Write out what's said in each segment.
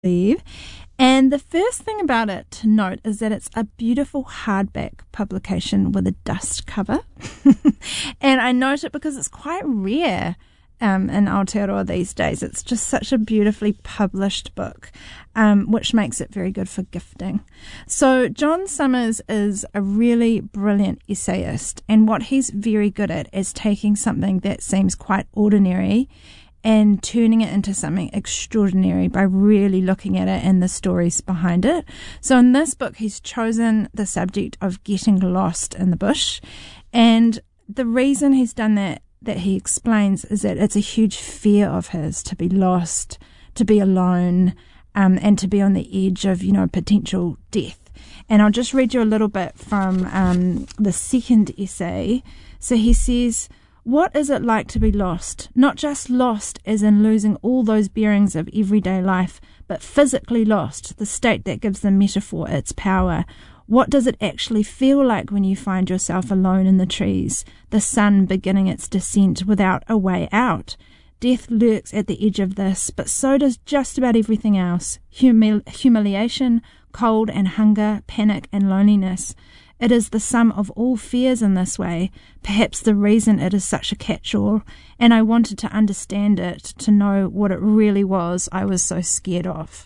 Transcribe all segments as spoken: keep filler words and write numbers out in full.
believe. And the first thing about it to note is that it's a beautiful hardback publication with a dust cover. And I note it because it's quite rare um, in Aotearoa these days. It's just such a beautifully published book, um, which makes it very good for gifting. So John Summers is a really brilliant essayist, and what he's very good at is taking something that seems quite ordinary and turning it into something extraordinary by really looking at it and the stories behind it. So in this book, he's chosen the subject of getting lost in the bush. And the reason he's done that, that he explains, is that it's a huge fear of his to be lost, to be alone, um, and to be on the edge of, you know, potential death. And I'll just read you a little bit from um, the second essay. So he says, "What is it like to be lost? Not just lost as in losing all those bearings of everyday life, but physically lost, the state that gives the metaphor its power. What does it actually feel like when you find yourself alone in the trees, the sun beginning its descent without a way out? Death lurks at the edge of this, but so does just about everything else. Humil- humiliation, cold and hunger, panic and loneliness. It is the sum of all fears in this way, perhaps the reason it is such a catch-all, and I wanted to understand it, to know what it really was I was so scared of."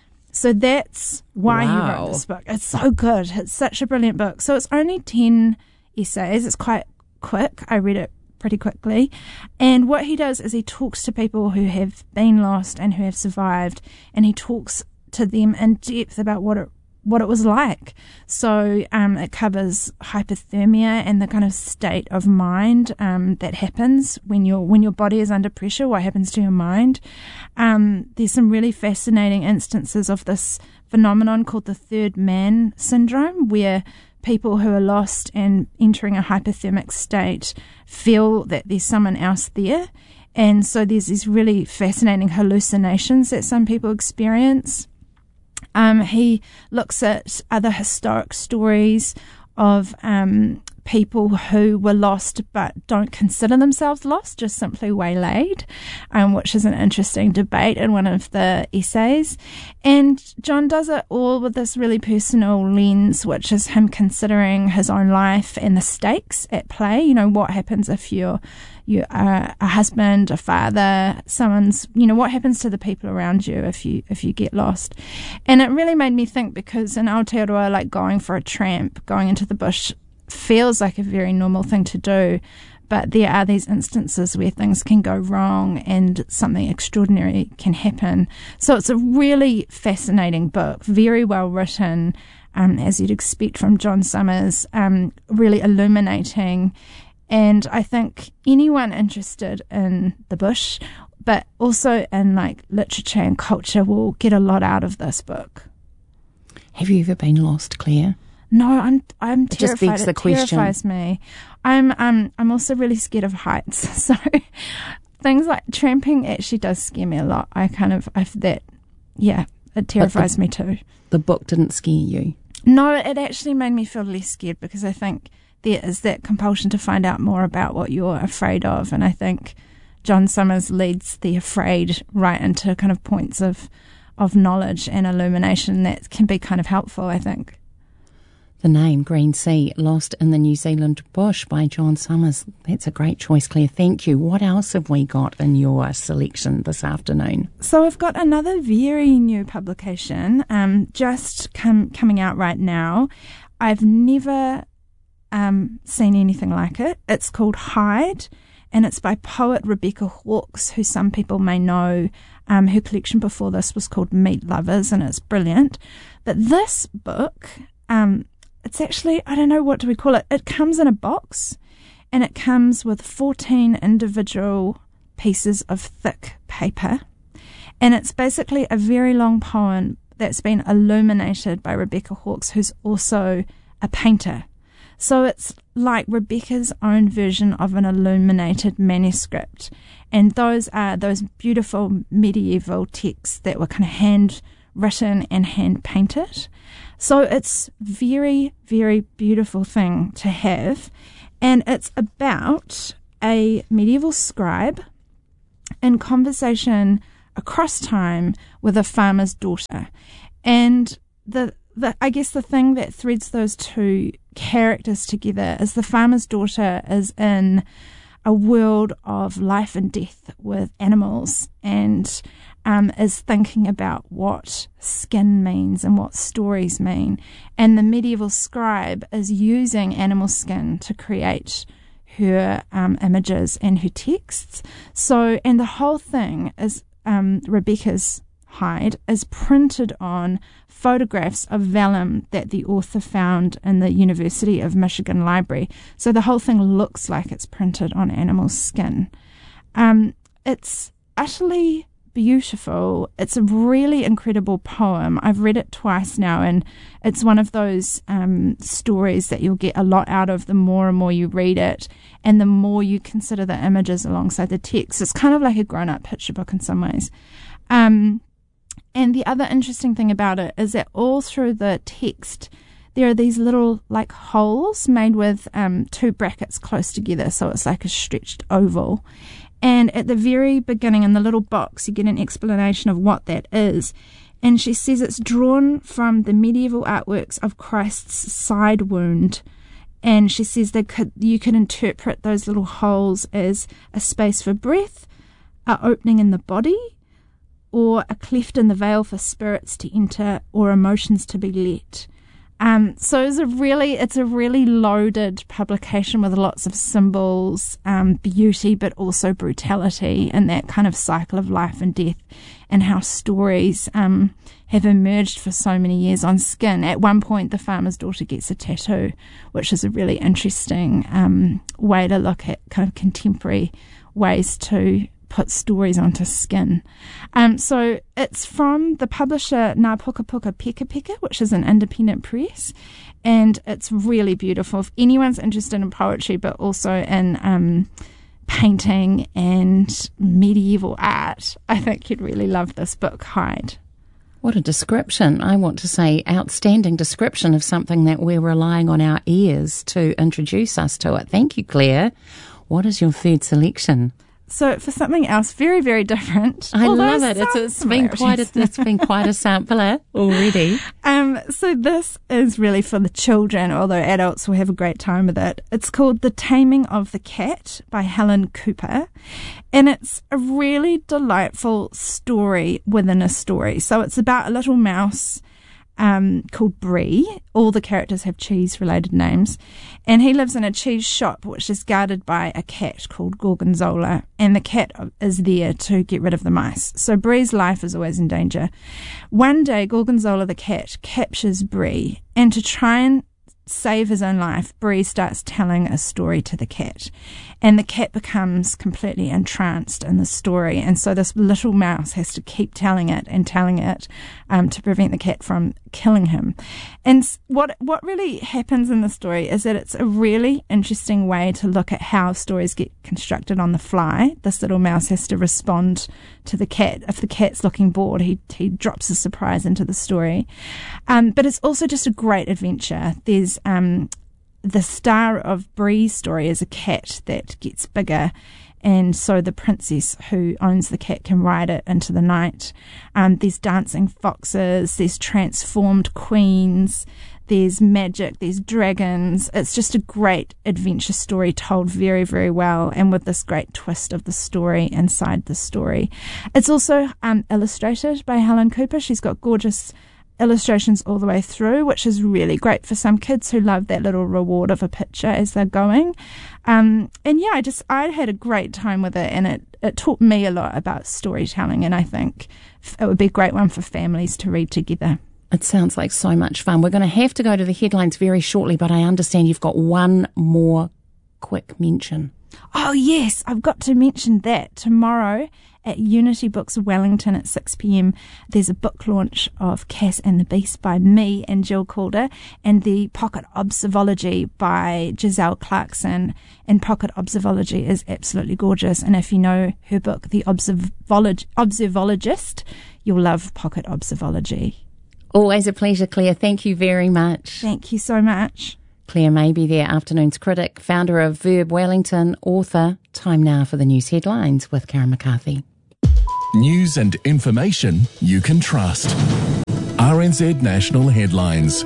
So that's why Wow. he wrote this book. It's so good. It's such a brilliant book. So it's only ten essays. It's quite quick. I read it pretty quickly. And what he does is he talks to people who have been lost and who have survived, and he talks to them in depth about what it what it was like. So um, it covers hypothermia and the kind of state of mind um, that happens when your when your body is under pressure, what happens to your mind. Um, there's some really fascinating instances of this phenomenon called the third man syndrome, where people who are lost and entering a hypothermic state feel that there's someone else there. And so there's these really fascinating hallucinations that some people experience. Um, he looks at other historic stories of um, people who were lost but don't consider themselves lost, just simply waylaid, um, which is an interesting debate in one of the essays. And John does it all with this really personal lens, which is him considering his own life and the stakes at play. You know, what happens if you're you are a husband, a father, someone's, you know, what happens to the people around you if you if you get lost. And it really made me think, because in Aotearoa, like going for a tramp, going into the bush feels like a very normal thing to do, but there are these instances where things can go wrong and something extraordinary can happen. So it's a really fascinating book, very well written, um, as you'd expect from John Summers, um, really illuminating. And I think anyone interested in the bush, but also in like literature and culture, will get a lot out of this book. Have you ever been lost, Claire? No, I'm I'm It terrified. just begs the it question. terrifies me. I'm um I'm also really scared of heights. So things like tramping actually does scare me a lot. I kind of I've that yeah, it terrifies the, me too. The book didn't scare you? No, it actually made me feel less scared, because I think there is that compulsion to find out more about what you're afraid of, and I think John Summers leads the afraid right into kind of points of of knowledge and illumination that can be kind of helpful, I think. The name, Green Sea, Lost in the New Zealand Bush by John Summers. That's a great choice, Claire. Thank you. What else have we got in your selection this afternoon? So I've got another very new publication, um, just com- coming out right now. I've never um, seen anything like it. It's called Hide, and it's by poet Rebecca Hawkes, who some people may know. Um, her collection before this was called Meat Lovers, and it's brilliant. But this book, um, it's actually, I don't know, what do we call it? It comes in a box, and it comes with fourteen individual pieces of thick paper. And it's basically a very long poem that's been illuminated by Rebecca Hawkes, who's also a painter. So it's like Rebecca's own version of an illuminated manuscript. And those are those beautiful medieval texts that were kind of hand-written and hand-painted. So it's very, very beautiful thing to have. And it's about a medieval scribe in conversation across time with a farmer's daughter. And the, the I guess the thing that threads those two characters together is the farmer's daughter is in a world of life and death with animals and um, is thinking about what skin means and what stories mean. And the medieval scribe is using animal skin to create her um, images and her texts. So, and the whole thing is um, Rebecca's hide is printed on photographs of vellum that the author found in the University of Michigan Library. So the whole thing looks like it's printed on animal skin. Um, it's utterly beautiful. It's a really incredible poem. I've read it twice now, and it's one of those um, stories that you'll get a lot out of the more and more you read it, and the more you consider the images alongside the text. It's kind of like a grown-up picture book in some ways. Um, and the other interesting thing about it is that all through the text, there are these little like holes made with um, two brackets close together, so it's like a stretched oval. And at the very beginning, in the little box, you get an explanation of what that is. And she says it's drawn from the medieval artworks of Christ's side wound. And she says that could, you could interpret those little holes as a space for breath, an opening in the body, or a cleft in the veil for spirits to enter or emotions to be let. Um, so it's a really, it's a really loaded publication with lots of symbols, um, beauty, but also brutality, and that kind of cycle of life and death, and how stories um, have emerged for so many years on skin. At one point, the farmer's daughter gets a tattoo, which is a really interesting um, way to look at kind of contemporary ways to put stories onto skin. Um, so it's from the publisher Ngā Puka Puka Peka Peka, which is an independent press, and it's really beautiful. If anyone's interested in poetry, but also in um, painting and medieval art, I think you'd really love this book, Hide. What a description. I want to say outstanding description of something that we're relying on our ears to introduce us to it. Thank you, Claire. What is your third selection? So for something else very, very different. I love it. It's, it's been quite a, it's been quite a sampler already. Um, so this is really for the children, although adults will have a great time with it. It's called The Taming of the Cat by Helen Cooper. And it's a really delightful story within a story. So it's about a little mouse Um, called Brie. All the characters have cheese-related names. And he lives in a cheese shop which is guarded by a cat called Gorgonzola. And the cat is there to get rid of the mice. So Brie's life is always in danger. One day, Gorgonzola the cat captures Brie. And to try and save his own life, Brie starts telling a story to the cat. And the cat becomes completely entranced in the story. And so this little mouse has to keep telling it and telling it um, to prevent the cat from killing him. And what what really happens in the story is that it's a really interesting way to look at how stories get constructed on the fly. This little mouse has to respond to the cat. If the cat's looking bored, he, he drops a surprise into the story. Um, but it's also just a great adventure. There's um, the star of Brie's story is a cat that gets bigger, and so the princess who owns the cat can ride it into the night. Um, there's dancing foxes, there's transformed queens, there's magic, there's dragons. It's just a great adventure story told very, very well, and with this great twist of the story inside the story. It's also um, illustrated by Helen Cooper. She's got gorgeous illustrations all the way through, which is really great for some kids who love that little reward of a picture as they're going. Um, and yeah, I just, I had a great time with it, and it, it taught me a lot about storytelling, and I think it would be a great one for families to read together. It sounds like so much fun. We're going to have to go to the headlines very shortly, but I understand you've got one more quick mention. Oh yes, I've got to mention that tomorrow at Unity Books Wellington at six p.m. there's a book launch of Cass and the Beast by me and Jill Calder, and the Pocket Observology by Giselle Clarkson. And Pocket Observology is absolutely gorgeous, and if you know her book, The Observolog- Observologist, you'll love Pocket Observology. Always a pleasure, Claire. Thank you very much. Thank you so much. Claire Maybe there, Afternoons critic, founder of Verb Wellington, author. Time now for the news headlines with Karen McCarthy. News and information you can trust. R N Z National Headlines.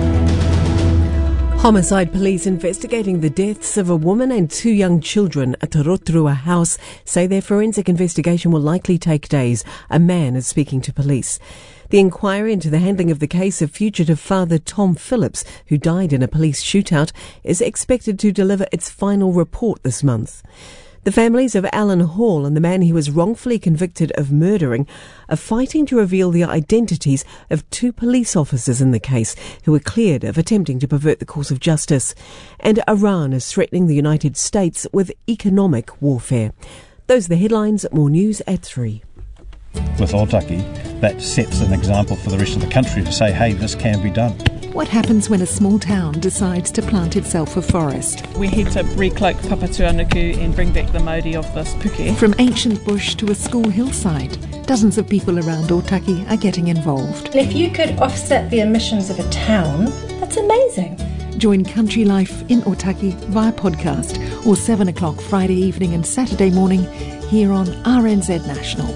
Homicide police investigating the deaths of a woman and two young children at Rotorua House say their forensic investigation will likely take days. A man is speaking to police. The inquiry into the handling of the case of fugitive father Tom Phillips, who died in a police shootout, is expected to deliver its final report this month. The families of Alan Hall and the man he was wrongfully convicted of murdering are fighting to reveal the identities of two police officers in the case who were cleared of attempting to pervert the course of justice. And Iran is threatening the United States with economic warfare. Those are the headlines. More news at three. With Otaki, that sets an example for the rest of the country to say, hey, this can be done. What happens when a small town decides to plant itself a forest? We're here to recloak Papatuanuku and bring back the mauri of this puke. From ancient bush to a school hillside, dozens of people around Otaki are getting involved. If you could offset the emissions of a town, that's amazing. Join Country Life in Otaki via podcast or seven o'clock Friday evening and Saturday morning here on R N Z National.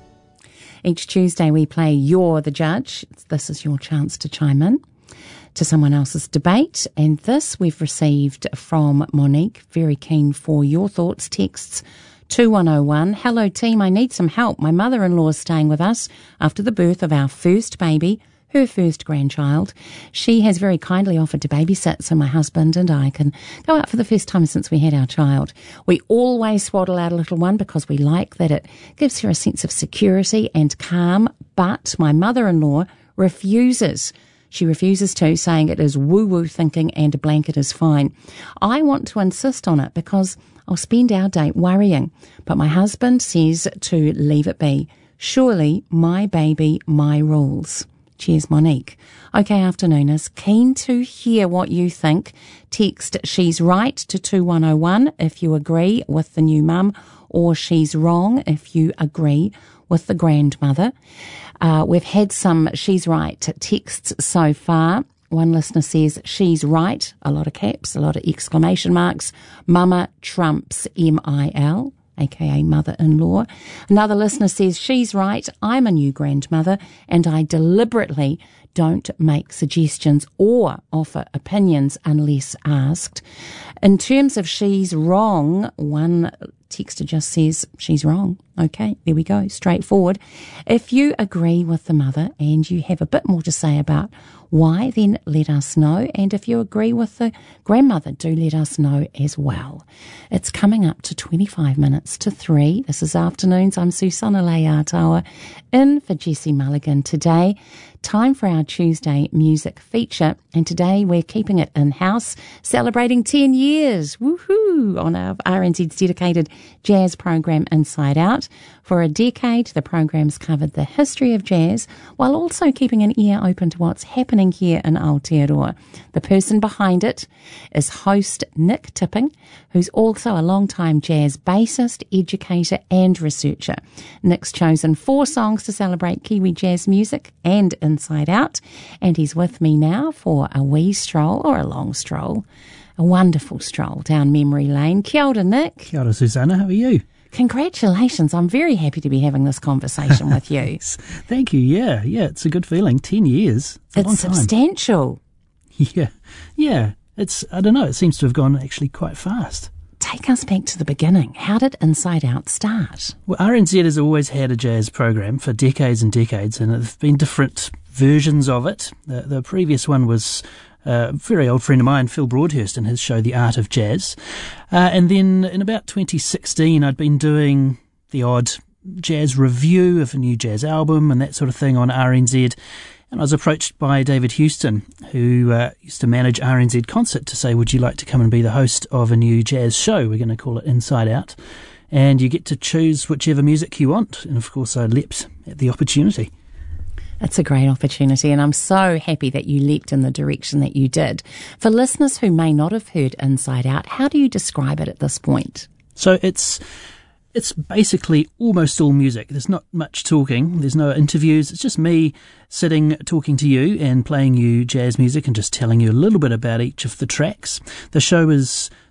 Each Tuesday we play You're the Judge. This is your chance to chime in to someone else's debate, and this we've received from Monique, very keen for your thoughts. Texts two one oh one. Hello team, I need some help. My mother-in-law is staying with us after the birth of our first baby, her first grandchild. She has very kindly offered to babysit so my husband and I can go out for the first time since we had our child. We always swaddle out a little one because we like that it gives her a sense of security and calm, but my mother-in-law refuses. She refuses to, saying it is woo-woo thinking and a blanket is fine. I want to insist on it because I'll spend our day worrying, but my husband says to leave it be. Surely my baby, my rules. Cheers, Monique. Okay, afternooners, keen to hear what you think. Text She's Right to two one oh one if you agree with the new mum, or She's Wrong if you agree with the grandmother. Uh, we've had some She's Right texts so far. One listener says, she's right, a lot of caps, a lot of exclamation marks. Mama trumps M I L, aka mother-in-law. Another listener says, she's right, I'm a new grandmother and I deliberately don't make suggestions or offer opinions unless asked. In terms of she's wrong, one texter just says she's wrong. Okay, there we go, straightforward. If you agree with the mother and you have a bit more to say about why, then let us know. And if you agree with the grandmother, do let us know as well. It's coming up to twenty-five minutes to three. This is Afternoons. I'm Susanna Leatawa in for Jessie Mulligan today. Time for our Tuesday music feature, and today we're keeping it in-house, celebrating ten years, woohoo, on our R N Z's dedicated jazz program Inside Out. For a decade, the program's covered the history of jazz, while also keeping an ear open to what's happening here in Aotearoa. The person behind it is host Nick Tipping, who's also a long-time jazz bassist, educator and researcher. Nick's chosen four songs to celebrate Kiwi jazz music and Inside Out, and he's with me now for a wee stroll, or a long stroll, a wonderful stroll down memory lane. Kia ora, Nick. Kia ora, Susanna. How are you? Congratulations. I'm very happy to be having this conversation with you. Thank you. Yeah, yeah, it's a good feeling. Ten years. It's, a it's long time. Substantial. Yeah, yeah. It's, I don't know, it seems to have gone actually quite fast. Take us back to the beginning. How did Inside Out start? Well, R N Z has always had a jazz program for decades and decades, and there have been different versions of it. The, the previous one was a very old friend of mine, Phil Broadhurst, and his show The Art of Jazz. Uh, and then in about twenty sixteen, I'd been doing the odd jazz review of a new jazz album and that sort of thing on R N Z. And I was approached by David Houston, who uh, used to manage R N Z Concert, to say, would you like to come and be the host of a new jazz show? We're going to call it Inside Out. And you get to choose whichever music you want. And of course, I leapt at the opportunity. It's a great opportunity, and I'm so happy that you leapt in the direction that you did. For listeners who may not have heard Inside Out, how do you describe it at this point? So it's it's basically almost all music. There's not much talking. There's no interviews. It's just me sitting, talking to you and playing you jazz music and just telling you a little bit about each of the tracks. The show is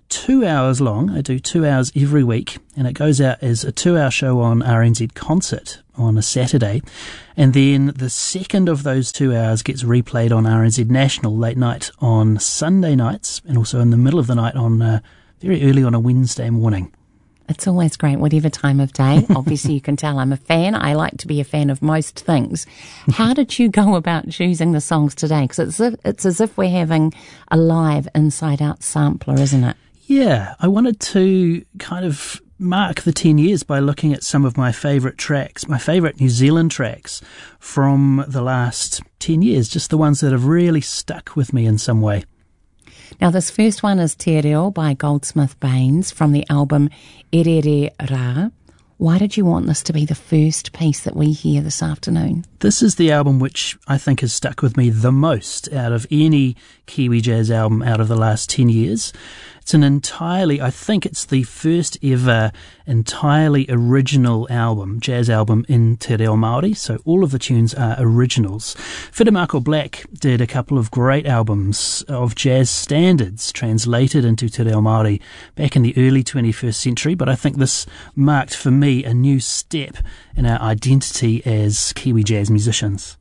two hours long. I do two hours every week, and it goes out as a two-hour show on R N Z Concert on a Saturday. And then the second of those two hours gets replayed on R N Z National late night on Sunday nights, and also in the middle of the night on uh, very early on a Wednesday morning. It's always great, whatever time of day. Obviously, you can tell I'm a fan. I like to be a fan of most things. How did you go about choosing the songs today? Because it's, as if- it's as if we're having a live inside-out sampler, isn't it? Yeah, I wanted to kind of mark the ten years by looking at some of my favourite tracks, my favourite New Zealand tracks from the last ten years, just the ones that have really stuck with me in some way. Now, this first one is Te Reo by Goldsmith Baines from the album Erere Rā. Why did you want this to be the first piece that we hear this afternoon? This is the album which I think has stuck with me the most out of any Kiwi jazz album out of the last ten years. It's an entirely, I think it's the first ever entirely original album, jazz album in Te Reo Māori, so all of the tunes are originals. Whiti Marco Black did a couple of great albums of jazz standards translated into Te Reo Māori back in the early twenty-first century, but I think this marked for me a new step in our identity as Kiwi jazz musicians.